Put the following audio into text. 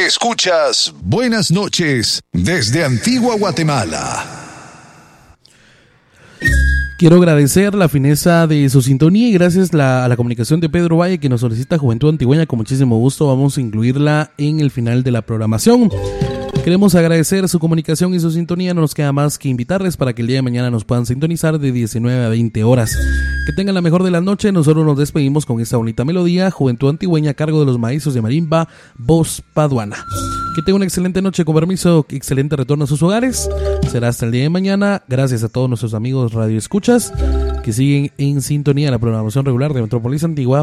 Escuchas Buenas noches desde Antigua Guatemala. Quiero agradecer la fineza de su sintonía y gracias a la comunicación de Pedro Valle que nos solicita Juventud Antigüeña. Con muchísimo gusto vamos a incluirla en el final de la programación. Queremos agradecer su comunicación y su sintonía. No nos queda más que invitarles para que el día de mañana nos puedan sintonizar de 19 a 20 horas. Que tengan la mejor de la noche. Nosotros nos despedimos con esta bonita melodía. Juventud Antigüeña a cargo de los maestros de marimba Voz Paduana. Que tengan una excelente noche, con permiso, excelente retorno a sus hogares. Será hasta el día de mañana. Gracias a todos nuestros amigos radioescuchas que siguen en sintonía de la programación regular de Metrópolis Antigua